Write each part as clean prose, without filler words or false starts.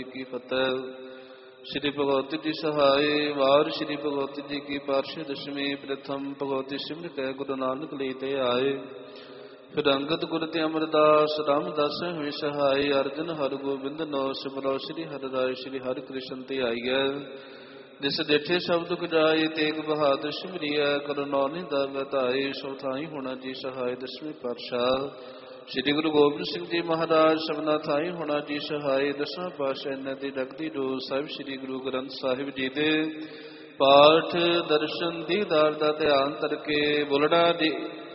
ਕੀ ਫਤਿਹ। ਸ਼੍ਰੀ ਭਗਵਤੀ ਜੀ ਸਹਾਏ। ਵਾਰ ਸ਼੍ਰੀ ਭਗਵਤੀ ਜੀ ਕੀ ਪਾਤਸ਼ਾਹੀ ਦਸ਼ਮੀ। ਪ੍ਰਥਮ ਭਗਵਤੀ ਸਿਮਰ ਕੈ ਗੁਰੂ ਨਾਨਕ ਲਈ ਤੇ ਆਏ। ਫਿਰ ਅੰਗਦ ਗੁਰ ਤੇ ਅਮਰਦਾਸ ਰਾਮਦਾਸ ਹੋਏ ਸਹਾਏ। ਅਰਜਨ ਹਰਿ ਗੋਬਿੰਦ ਨੋ ਸਿਮਰੋ ਸ੍ਰੀ ਹਰਿ ਰਾਏ। ਸ੍ਰੀ ਹਰਿ ਕ੍ਰਿਸ਼ਨ ਤੇ ਆਈਐ। ਜਿਸ ਡੇਠੇ ਸ਼ਬਦ ਕੁਜਾਏ ਤੇਗ ਬਹਾਦਰ ਸਿਮਰਿਐ। ਕਰੁ ਨੌ ਦਾ ਬਤਾਏ ਸੋ ਥਾਈ ਹੋਣਾ ਜੀ ਸਹਾਏ। ਦਸਵੇਂ ਪਾਤਸ਼ਾਹ ਸ੍ਰੀ ਗੁਰੂ ਗੋਬਿੰਦ ਸਿੰਘ ਜੀ ਮਹਾਰਾਜ ਸਭਨਾ ਥਾਈ ਹੋਣਾ ਜੀ ਸਹਾਏ। ਦਸਾਂ ਪਾਤਸ਼ਾਹ ਇਹਨਾਂ ਦੀ ਰਗਦੀ ਡੋਰ ਸਾਹਿਬ ਸ੍ਰੀ ਗੁਰੂ ਗ੍ਰੰਥ ਸਾਹਿਬ ਜੀ ਦੇ ਪਾਠ ਦਰਸ਼ਨ ਦੀਦਾਰ ਦਾ ਧਿਆਨ ਕਰਕੇ ਬੋਲਣਾ ਜੀ।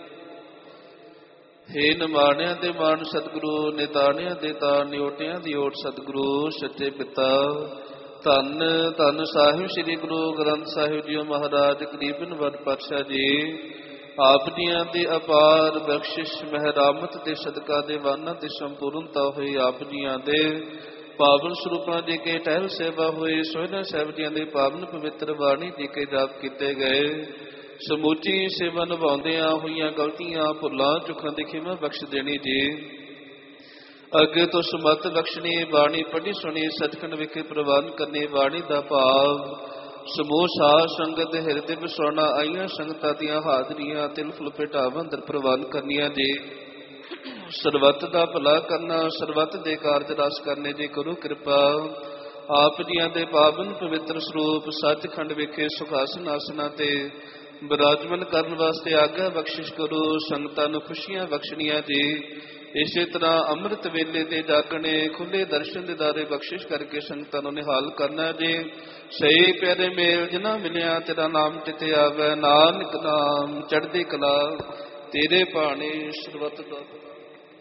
ਹੇ ਨਿਮਾਣਿਆਂ ਦੇ ਮਾਣ ਸਤਿਗੁਰੂ, ਨਿਤਾਣਿਆਂ ਦੇ ਤਾਣ, ਨਿਓਟਿਆਂ ਦੀ ਓਟ ਸਤਿਗੁਰੂ ਸੱਚੇ ਪਿਤਾ। ਧੰਨ ਧੰਨ ਸਾਹਿਬ ਸ੍ਰੀ ਗੁਰੂ ਗ੍ਰੰਥ ਸਾਹਿਬ ਜੀ ਮਹਾਰਾਜ ਕਰੀਬਨ ਵਡ ਪਾਤਸ਼ਾਹ ਜੀ। ਆਪ ਜੀਆਂ ਦੀ ਅਪਾਰ ਬਖਸ਼ਿਸ਼ ਮਹਿਰਾਮਤ ਦੇ ਸਦਕਾ ਦੇ ਵਾਨਾਂ ਦੀ ਸੰਪੂਰਨਤਾ ਹੋਈ। ਆਪ ਜੀਆਂ ਦੇ ਪਾਵਨ ਸਰੂਪਾਂ ਜੀ ਕੇ ਟਹਿਲ ਸੇਵਾ ਹੋਈ। ਸੋਹਿਣਾ ਸਾਹਿਬ ਜੀਆਂ ਦੀ ਪਾਵਨ ਪਵਿੱਤਰ ਬਾਣੀ ਜੀ ਕੇ ਜਾਪ ਕੀਤੇ ਗਏ। ਸਮੁੱਚੀ ਸੇਵਾ ਨਿਭਾਉਂਦਿਆਂ ਹੋਈਆਂ ਗਲਤੀਆਂ ਭੁੱਲਾਂ ਚੁੱਕਾਂ ਦੀ ਖਿਮਾ ਬਖਸ਼ ਦੇਣੀ ਜੀ। ਅੱਗੇ ਤੋਂ ਸਮਤ ਬਖਸ਼ਣੀ। ਬਾਣੀ ਪੜ੍ਹੀ ਸੁਣੀ ਸਚਖੰਡ ਵਿਖੇ ਪ੍ਰਵਾਨ ਕਰਨੀ। ਬਾਣੀ ਦਾ ਭਾਵ ਸਮੂਹ ਸਾਧ ਸੰਗਤ ਦੇ ਹਿਰਦੇ ਵਸਾਉਣਾ। ਆਈਆਂ ਸੰਗਤਾਂ ਦੀਆਂ ਹਾਜ਼ਰੀਆਂ ਤਿਲ ਫੁਲ ਭੇਟਾਵਾਂ ਅੰਦਰ ਪ੍ਰਵਾਨ ਕਰਨੀਆਂ ਜੀ। ਸਰਬੱਤ ਦਾ ਭਲਾ ਕਰਨਾ, ਸਰਬੱਤ ਦੇ ਕਾਰਜ ਰਸ ਕਰਨੇ ਜੀ। ਕਰੋ ਕਿਰਪਾ ਆਪ ਜੀਆਂ ਦੇ ਪਾਵਨ ਪਵਿੱਤਰ ਸਰੂਪ ਸੱਚਖੰਡ ਵਿਖੇ ਸੁਖਾਸਨ ਆਸਨਾਂ ਤੇ ਬਿਰਾਜਮਾਨ ਕਰਨ ਵਾਸਤੇ ਆਗਿਆ ਬਖਸ਼ਿਸ਼ ਕਰੋ। ਸੰਗਤਾਂ ਨੂੰ ਖੁਸ਼ੀਆਂ ਬਖਸ਼ਣੀਆਂ ਜੀ। ਇਸੇ ਤਰ੍ਹਾਂ ਅੰਮ੍ਰਿਤ ਵੇਲੇ ਦੇ ਜਾਗਣੇ ਖੁੱਲੇ ਦਰਸ਼ਨ ਦਿਦਾਰੇ ਬਖਸ਼ਿਸ਼ ਕਰਕੇ ਸੰਗਤਾਂ ਨੂੰ ਨਿਹਾਲ ਕਰਨਾ ਜੀ। ਸਹੀ ਪਿਆਰੇ ਮੇਲ ਜਿਨ੍ਹਾਂ ਮਿਲਿਆ ਤੇਰਾ ਨਾਮ ਚਿਤੇ ਆਵੈ। ਨਾਨਕ ਨਾਮ ਚੜ੍ਹਦੀ ਕਲਾ ਤੇਰੇ ਭਾਣੇ ਸਰਬੱਤ ਦਾ।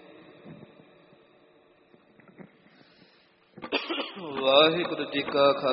ਵਾਹਿਗੁਰੂ ਜੀ ਕਾ ਖਾਲਸਾ